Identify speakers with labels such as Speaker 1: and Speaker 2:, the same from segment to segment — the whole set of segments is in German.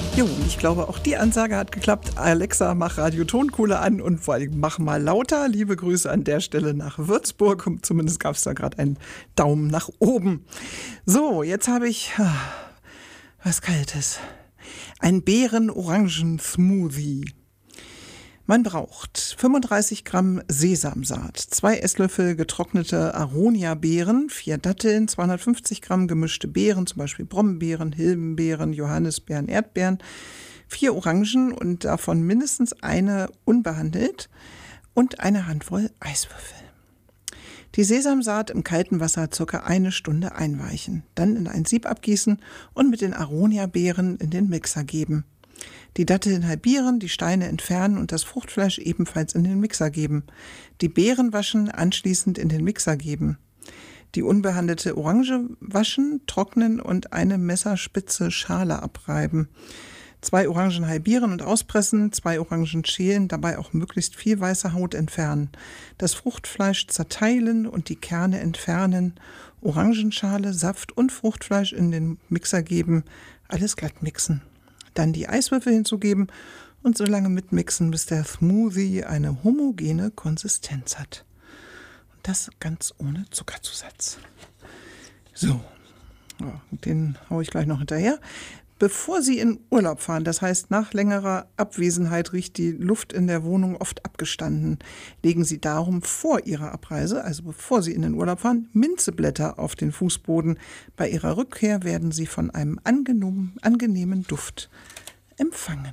Speaker 1: Jo, und ich glaube, auch die Ansage hat geklappt. Alexa, mach Radio-Tonkohle an und vor allem mach mal lauter. Liebe Grüße an der Stelle nach Würzburg. Zumindest gab es da gerade einen Daumen nach oben. So, jetzt habe ich was Kaltes. Ein Beeren-Orangen-Smoothie. Man braucht 35 Gramm Sesamsaat, 2 Esslöffel getrocknete Aronia-Beeren, 4 Datteln, 250 Gramm gemischte Beeren, zum Beispiel Brombeeren, Himbeeren, Johannisbeeren, Erdbeeren, 4 Orangen und davon mindestens eine unbehandelt und eine Handvoll Eiswürfel. Die Sesamsaat im kalten Wasser ca. 1 Stunde einweichen, dann in ein Sieb abgießen und mit den Aronia-Beeren in den Mixer geben. Die Datteln halbieren, die Steine entfernen und das Fruchtfleisch ebenfalls in den Mixer geben. Die Beeren waschen, anschließend in den Mixer geben. Die unbehandelte Orange waschen, trocknen und eine messerspitze Schale abreiben. 2 Orangen halbieren und auspressen, 2 Orangen schälen, dabei auch möglichst viel weiße Haut entfernen. Das Fruchtfleisch zerteilen und die Kerne entfernen. Orangenschale, Saft und Fruchtfleisch in den Mixer geben, alles glatt mixen. Dann die Eiswürfel hinzugeben und so lange mitmixen, bis der Smoothie eine homogene Konsistenz hat. Und das ganz ohne Zuckerzusatz. So, den haue ich gleich noch hinterher. Bevor Sie in Urlaub fahren, das heißt nach längerer Abwesenheit riecht die Luft in der Wohnung oft abgestanden, legen Sie darum vor Ihrer Abreise, also bevor Sie in den Urlaub fahren, Minzeblätter auf den Fußboden. Bei Ihrer Rückkehr werden Sie von einem angenehmen Duft empfangen.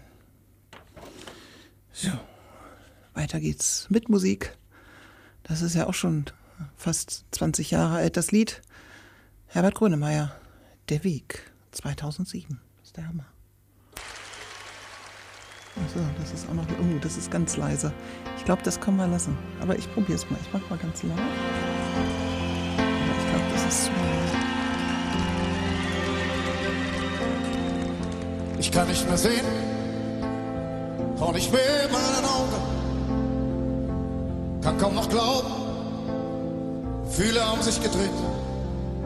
Speaker 1: So, weiter geht's mit Musik. Das ist ja auch schon fast 20 Jahre alt, das Lied. Herbert Grönemeyer, Der Weg, 2007. Der Hammer. Achso, das ist auch noch. Oh, das ist ganz leise. Ich glaube, das können wir lassen. Aber ich probiere es mal. Ich mache mal ganz laut. Aber ich glaube, das ist zu
Speaker 2: leise. Ich kann nicht mehr sehen. Und ich will meinen Augen. Kann kaum noch glauben. Fühle haben sich gedreht.